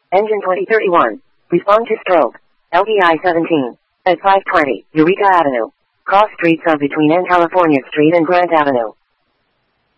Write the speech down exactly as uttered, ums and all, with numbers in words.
Engine twenty thirty-one. Respond to stroke. L T I seventeen. At five twenty, Eureka Avenue. Cross streets are between N California Street and Grant Avenue.